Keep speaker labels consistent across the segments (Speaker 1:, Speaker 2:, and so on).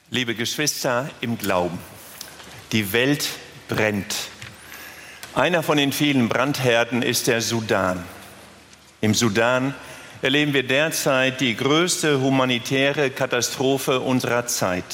Speaker 1: Liebe Geschwister im Glauben, die Welt brennt. Einer von den vielen Brandherden ist der Sudan. Im Sudan erleben wir derzeit die größte humanitäre Katastrophe unserer Zeit.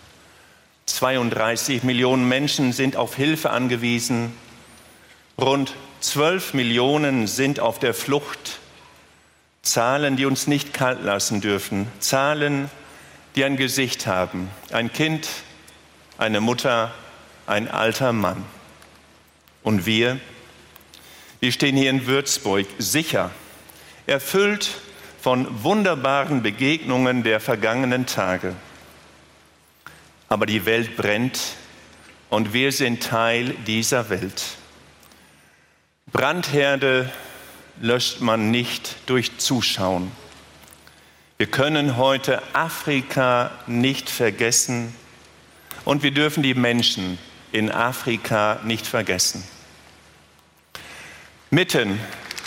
Speaker 1: 32 Millionen Menschen sind auf Hilfe angewiesen. Rund 12 Millionen sind auf der Flucht. Zahlen, die uns nicht kalt lassen dürfen. Zahlen, die ein Gesicht haben. Ein Kind, eine Mutter, ein alter Mann. Und wir stehen hier in Würzburg sicher, erfüllt von wunderbaren Begegnungen der vergangenen Tage. Aber die Welt brennt und wir sind Teil dieser Welt. Brandherde löscht man nicht durch Zuschauen. Wir können heute Afrika nicht vergessen und wir dürfen die Menschen in Afrika nicht vergessen. Mitten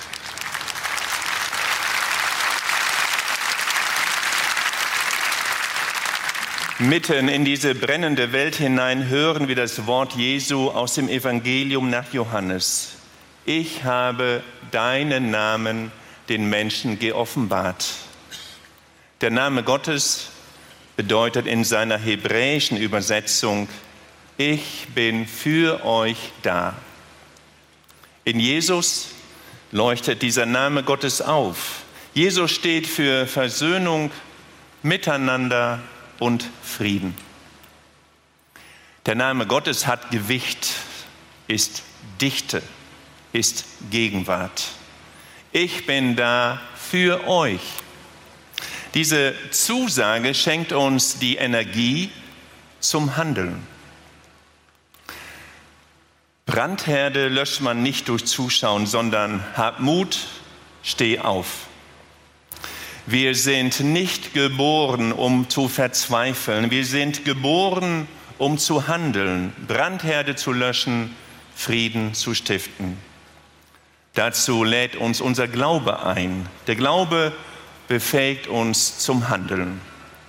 Speaker 1: in diese brennende Welt hinein hören wir das Wort Jesu aus dem Evangelium nach Johannes. Ich habe deinen Namen den Menschen geoffenbart. Der Name Gottes bedeutet in seiner hebräischen Übersetzung, ich bin für euch da. In Jesus leuchtet dieser Name Gottes auf. Jesus steht für Versöhnung, Miteinander und Frieden. Der Name Gottes hat Gewicht, ist Dichte, ist Gegenwart. Ich bin da für euch. Diese Zusage schenkt uns die Energie zum Handeln. Brandherde löscht man nicht durch Zuschauen, sondern hab Mut, steh auf. Wir sind nicht geboren, um zu verzweifeln. Wir sind geboren, um zu handeln, Brandherde zu löschen, Frieden zu stiften. Dazu lädt uns unser Glaube ein. Der Glaube befähigt uns zum Handeln.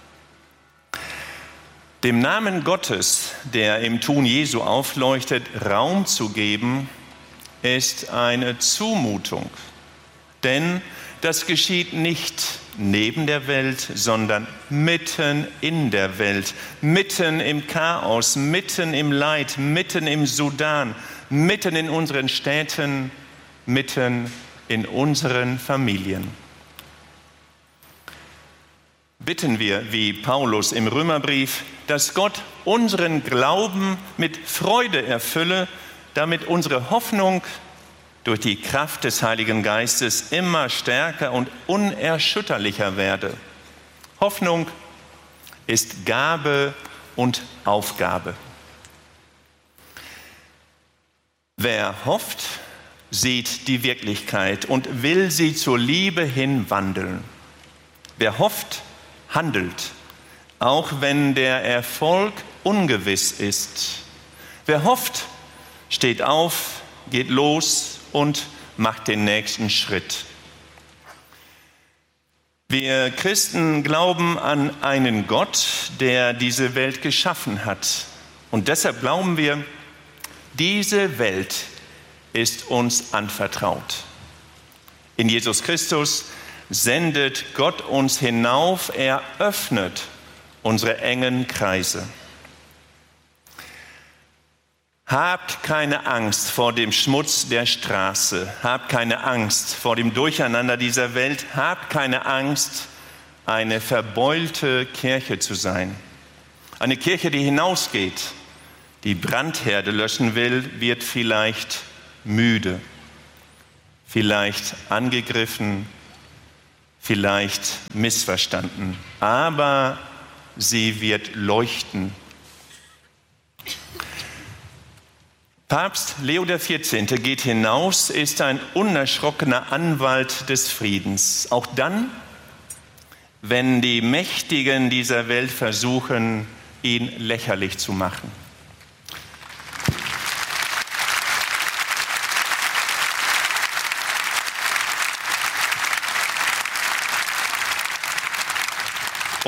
Speaker 1: Dem Namen Gottes, der im Tun Jesu aufleuchtet, Raum zu geben, ist eine Zumutung. Denn das geschieht nicht neben der Welt, sondern mitten in der Welt, mitten im Chaos, mitten im Leid, mitten im Sudan, mitten in unseren Städten, mitten in unseren Familien. Bitten wir, wie Paulus im Römerbrief, dass Gott unseren Glauben mit Freude erfülle, damit unsere Hoffnung durch die Kraft des Heiligen Geistes immer stärker und unerschütterlicher werde. Hoffnung ist Gabe und Aufgabe. Wer hofft, sieht die Wirklichkeit und will sie zur Liebe hin wandeln. Wer hofft, handelt, auch wenn der Erfolg ungewiss ist. Wer hofft, steht auf, geht los und macht den nächsten Schritt. Wir Christen glauben an einen Gott, der diese Welt geschaffen hat. Und deshalb glauben wir, diese Welt ist uns anvertraut. In Jesus Christus sendet Gott uns hinauf, er öffnet unsere engen Kreise. Habt keine Angst vor dem Schmutz der Straße, habt keine Angst vor dem Durcheinander dieser Welt, habt keine Angst, eine verbeulte Kirche zu sein. Eine Kirche, die hinausgeht, die Brandherde löschen will, wird vielleicht müde, vielleicht angegriffen, vielleicht missverstanden, aber sie wird leuchten. Papst Leo XIV. Geht hinaus, ist ein unerschrockener Anwalt des Friedens. Auch dann, wenn die Mächtigen dieser Welt versuchen, ihn lächerlich zu machen.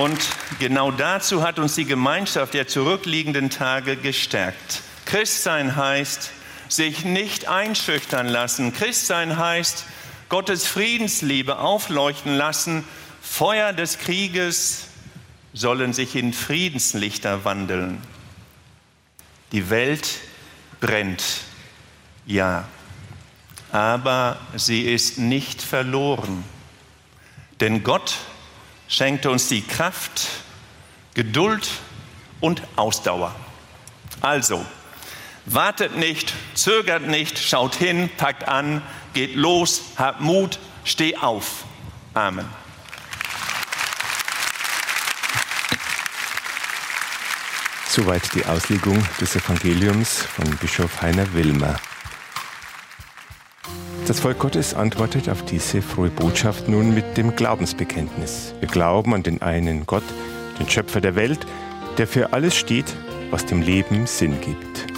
Speaker 1: Und genau dazu hat uns die Gemeinschaft der zurückliegenden Tage gestärkt. Christsein heißt, sich nicht einschüchtern lassen. Christsein heißt, Gottes Friedensliebe aufleuchten lassen. Feuer des Krieges sollen sich in Friedenslichter wandeln. Die Welt brennt, ja, aber sie ist nicht verloren. Denn Gott schenkte uns die Kraft, Geduld und Ausdauer. Also, wartet nicht, zögert nicht, schaut hin, packt an, geht los, habt Mut, steh auf. Amen.
Speaker 2: Soweit die Auslegung des Evangeliums von Bischof Heiner Willmer. Das Volk Gottes antwortet auf diese frohe Botschaft nun mit dem Glaubensbekenntnis. Wir glauben an den einen Gott, den Schöpfer der Welt, der für alles steht, was dem Leben Sinn gibt.